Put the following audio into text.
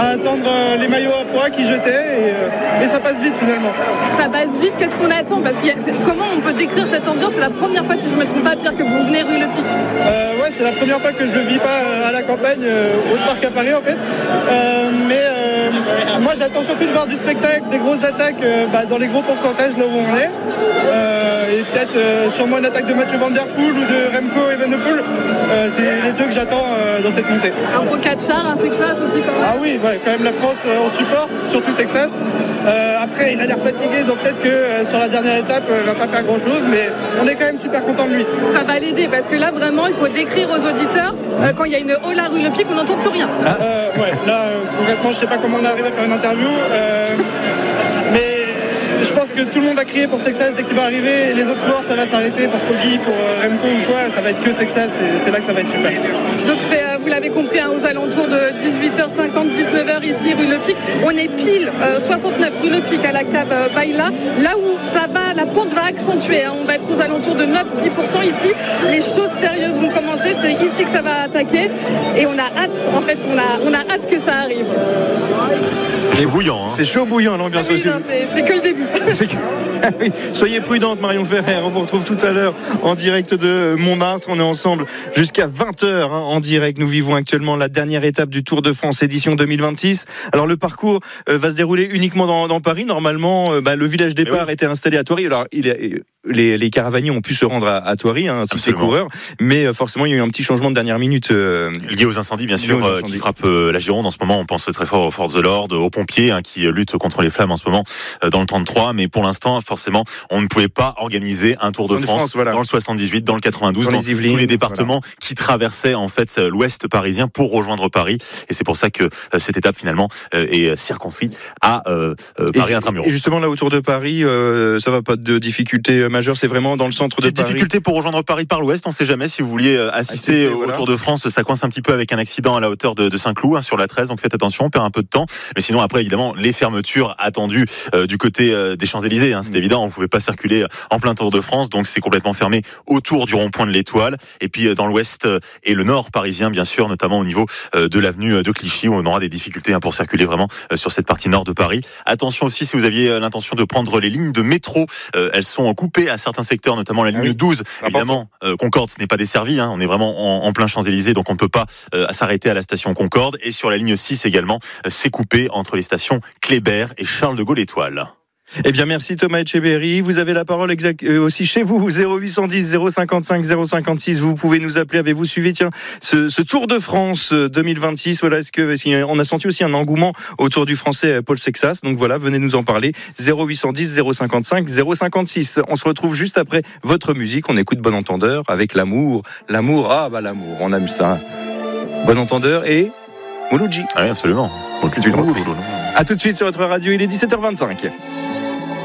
à attendre les maillots à poids qui jetaient et ça passe vite finalement. Ça passe vite, qu'est-ce qu'on attend? Parce que comment on peut décrire cette ambiance? C'est la première fois, si je ne me trompe pas, Pierre, que vous venez rue Le Pic. Ouais, c'est la première fois que je le vis pas à la campagne, au parc à Paris en fait. Moi j'attends surtout de voir du spectacle, des grosses attaques dans les gros pourcentages là où on est. Et peut-être sûrement une attaque de Mathieu Van Der Poel ou de Remco Evenepoel. C'est les deux que j'attends dans cette montée. Un gros catchard, un Sexas aussi quand même. Ah oui, ouais, quand même la France on supporte, surtout Sexas. Après il a l'air fatigué, donc peut-être que sur la dernière étape il va pas faire grand chose, mais on est quand même super content de lui. Ça va l'aider parce que là vraiment il faut décrire aux auditeurs quand il y a une halle à rue Le Pic, on n'entend plus rien. Ouais, là concrètement je sais pas comment on arrive à faire une interview, mais je pense que tout le monde a crié pour Sexas dès qu'il va arriver et les autres coureurs ça va s'arrêter pour Poggi, pour Remco ou quoi, ça va être que Sexas et c'est là que ça va être super. Donc c'est, vous l'avez compris, aux alentours de 18h50, 19h ici rue Le Pic. On est pile 69 rue Le Pic à la cave Baïla, là où ça va, la pente va accentuer. On va être aux alentours de 9-10% ici. Les choses sérieuses vont commencer, c'est ici que ça va attaquer et on a hâte, en fait, on a hâte que ça arrive. C'est chaud bouillant. C'est chaud bouillant l'ambiance aussi. Non, c'est que le début. Oui. Soyez prudente Marion Ferrer, on vous retrouve tout à l'heure en direct de Montmartre, on est ensemble jusqu'à 20h en direct. Nous vivons actuellement la dernière étape du Tour de France édition 2026. Alors le parcours va se dérouler uniquement dans Paris. Normalement le village départ était installé à Thoiry. Alors les caravaniers ont pu se rendre à Thoiry, ainsi que ces coureurs, mais forcément il y a eu un petit changement de dernière minute lié aux incendies bien sûr, qui frappent la Gironde en ce moment. On pense très fort aux forces de l'ordre, aux pompiers qui luttent contre les flammes en ce moment dans le 33, mais pour l'instant forcément on ne pouvait pas organiser un Tour de France dans le 78, dans le 92, dans tous les départements qui traversaient en fait l'ouest parisien pour rejoindre Paris, et c'est pour ça que cette étape finalement est circonscrite à Paris intramuros. Et justement là autour de Paris ça va pas de difficultés majeures, c'est vraiment dans le centre de Paris. Difficulté pour rejoindre Paris par l'ouest, on ne sait jamais si vous vouliez assister au Tour de France, ça coince un petit peu avec un accident à la hauteur de Saint-Cloud sur la 13, donc faites attention, on perd un peu de temps, mais sinon après évidemment les fermetures attendues du côté des Champs-Élysées, c'est évident, on ne pouvait pas circuler en plein Tour de France, donc c'est complètement fermé autour du rond-point de l'Étoile, et puis dans l'ouest et le nord parisien bien sûr, notamment au niveau de l'avenue de Clichy, où on aura des difficultés pour circuler vraiment sur cette partie nord de Paris. Attention aussi si vous aviez l'intention de prendre les lignes de métro, elles sont coupées à certains secteurs, notamment la ligne 12, évidemment Concorde ce n'est pas desservi, on est vraiment en plein Champs-Élysées, donc on ne peut pas s'arrêter à la station Concorde, et sur la ligne 6 également, c'est coupé entre les stations Kléber et Charles de Gaulle Étoile. Eh bien, merci Thomas Etcheberry. Vous avez la parole aussi chez vous, 0810 055 056. Vous pouvez nous appeler. Avez-vous suivi, ce Tour de France 2026? Voilà, on a senti aussi un engouement autour du Français Paul Sexas. Donc voilà, venez nous en parler. 0810 055 056. On se retrouve juste après votre musique. On écoute Bon Entendeur avec l'amour. L'amour, l'amour. On aime ça. Bon Entendeur et Mouloudji. Oui, absolument. À tout de suite sur votre radio. Il est 17h25.